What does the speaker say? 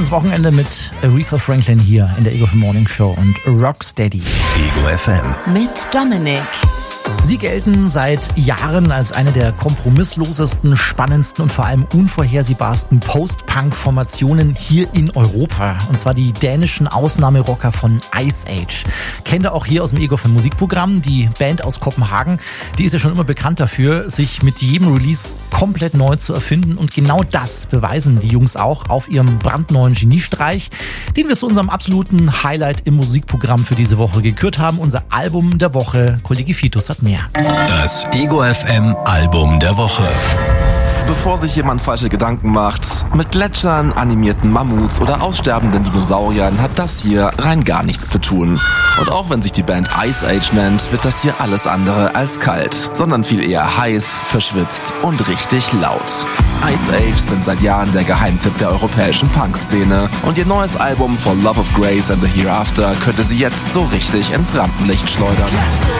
ins Wochenende mit Aretha Franklin hier in der Ego FM Morning Show und Rocksteady. Ego FM. Mit Dominik. Sie gelten seit Jahren als eine der kompromisslosesten, spannendsten und vor allem unvorhersehbarsten Post-Punk-Formationen hier in Europa. Und zwar die dänischen Ausnahmerocker von Ice Age. Kennt ihr auch hier aus dem Ego FM Musikprogramm. Die Band aus Kopenhagen, die ist ja schon immer bekannt dafür, sich mit jedem Release komplett neu zu erfinden. Und genau das beweisen die Jungs auch auf ihrem brandneuen Geniestreich, den wir zu unserem absoluten Highlight im Musikprogramm für diese Woche gekürt haben. Unser Album der Woche. Kollege Fitus hat mehr. Das Ego FM Album der Woche. Bevor sich jemand falsche Gedanken macht, mit Gletschern, animierten Mammuts oder aussterbenden Dinosauriern hat das hier rein gar nichts zu tun. Und auch wenn sich die Band Ice Age nennt, wird das hier alles andere als kalt, sondern viel eher heiß, verschwitzt und richtig laut. Ice Age sind seit Jahren der Geheimtipp der europäischen Punk-Szene und ihr neues Album For Love of Grace and the Hereafter könnte sie jetzt so richtig ins Rampenlicht schleudern.